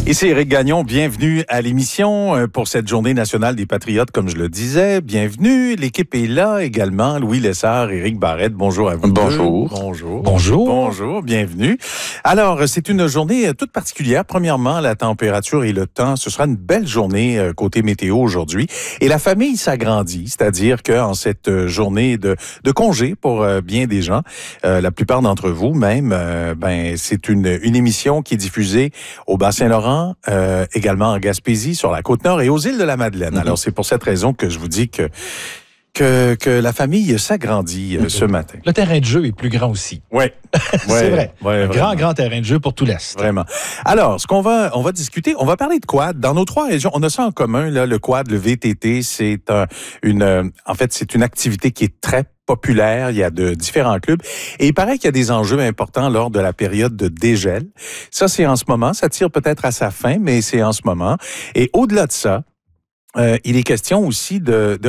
Ici Éric Gagnon, bienvenue à l'émission pour cette journée nationale des Patriotes, comme je le disais. Bienvenue, l'équipe est là également. Louis Lessard, Éric Barrette, bonjour à vous. Bonjour. Bonjour. Bonjour. Bonjour, bienvenue. Alors, c'est une journée toute particulière. Premièrement, la température et le temps. Ce sera une belle journée côté météo aujourd'hui. Et la famille s'agrandit, c'est-à-dire qu'en cette journée de congé pour bien des gens, la plupart d'entre vous même, c'est une émission qui est diffusée au Bas-Saint-Laurent, également en Gaspésie, sur la Côte-Nord et aux îles de la Madeleine. Alors, c'est pour cette raison que je vous dis que la famille s'agrandit ce matin. Le terrain de jeu est plus grand aussi. Oui. C'est vrai. Ouais, grand terrain de jeu pour tout l'Est. Vraiment. Alors, on va discuter, on va parler de quad. Dans nos trois régions, on a ça en commun, là, le quad, le VTT, c'est c'est une activité qui est très populaire. Il y a de différents clubs. Et il paraît qu'il y a des enjeux importants lors de la période de dégel. Ça, c'est en ce moment. Ça tire peut-être à sa fin, mais c'est en ce moment. Et au-delà de ça, il est question aussi de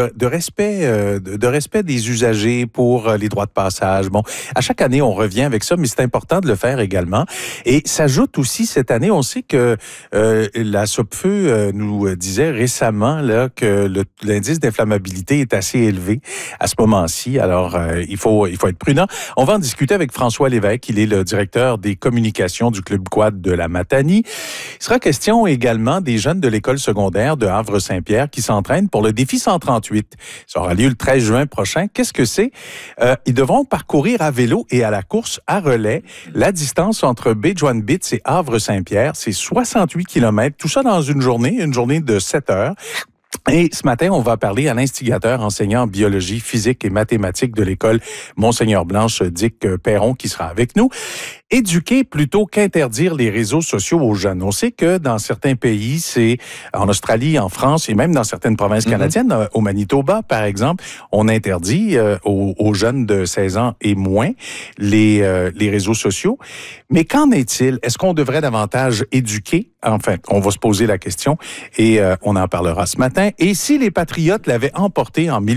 respect des usagers pour les droits de passage. Bon, à chaque année, on revient avec ça, mais c'est important de le faire également. Et s'ajoute aussi cette année, on sait que la Sopfeu nous disait récemment là que l'indice d'inflammabilité est assez élevé à ce moment-ci. Alors, il faut être prudent. On va en discuter avec François Lévesque. Il est le directeur des communications du Club Quad de la Matanie. Il sera question également des jeunes de l'école secondaire de Havre-Saint-Pierre qui s'entraînent pour le défi 138. Ça aura lieu le 13 juin prochain. Qu'est-ce que c'est? Ils devront parcourir à vélo et à la course à relais la distance entre Baie-Joinville et Havre-Saint-Pierre. C'est 68 km. Tout ça dans une journée de 7 heures. Et ce matin, on va parler à l'instigateur enseignant en biologie, physique et mathématiques de l'école Monseigneur Blanche, Dick Perron, qui sera avec nous. Éduquer plutôt qu'interdire les réseaux sociaux aux jeunes. On sait que dans certains pays, c'est en Australie, en France et même dans certaines provinces canadiennes, au Manitoba, par exemple, on interdit aux jeunes de 16 ans et moins les réseaux sociaux. Mais qu'en est-il? Est-ce qu'on devrait davantage éduquer? Enfin, on va se poser la question et on en parlera ce matin. Et si les Patriotes l'avaient emporté en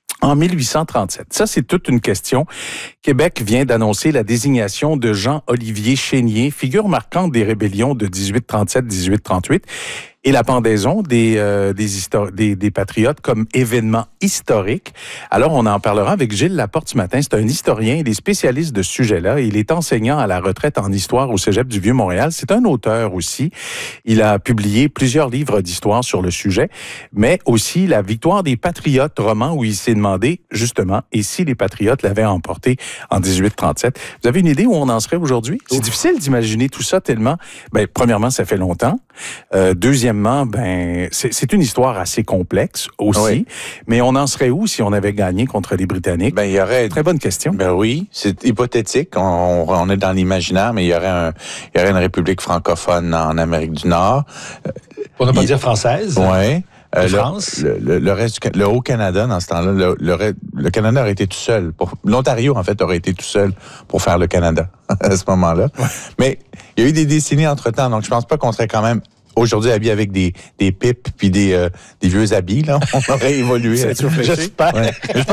1837. Ça, c'est toute une question. Québec vient d'annoncer la désignation de Jean-Olivier Chénier, figure marquante des rébellions de 1837-1838, et la pendaison des Patriotes comme événement historique. Alors, on en parlera avec Gilles Laporte ce matin. C'est un historien et des spécialistes de ce sujet-là. Il est enseignant à la retraite en histoire au Cégep du Vieux-Montréal. C'est un auteur aussi. Il a publié plusieurs livres d'histoire sur le sujet, mais aussi La victoire des Patriotes, roman où il s'est demandé, justement, et si les Patriotes l'avaient emporté en 1837. Vous avez une idée où on en serait aujourd'hui? C'est difficile d'imaginer tout ça tellement... premièrement, ça fait longtemps. Deuxièmement, c'est une histoire assez complexe aussi. Mais on en serait où si on avait gagné contre les Britanniques? Il y aurait... Très bonne question. Oui, c'est hypothétique. On est dans l'imaginaire, mais il y aurait une république francophone en Amérique du Nord. Pour ne pas dire française. Oui. France. Le reste le Haut-Canada, dans ce temps-là, le Canada aurait été tout seul. L'Ontario, en fait, aurait été tout seul pour faire le Canada à ce moment-là. Ouais. Mais il y a eu des décennies entre-temps, donc je pense pas qu'on serait quand même aujourd'hui habillé avec des pipes puis des vieux habits. Là. On aurait évolué. J'espère. Ouais.